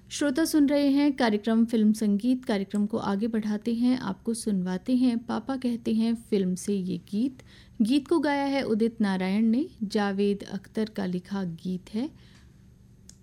श्रोता सुन रहे हैं कार्यक्रम फिल्म संगीत। कार्यक्रम को आगे बढ़ाते हैं, आपको सुनवाते हैं पापा कहते हैं फिल्म से ये गीत। गीत को गाया है उदित नारायण ने, जावेद अख्तर का लिखा गीत है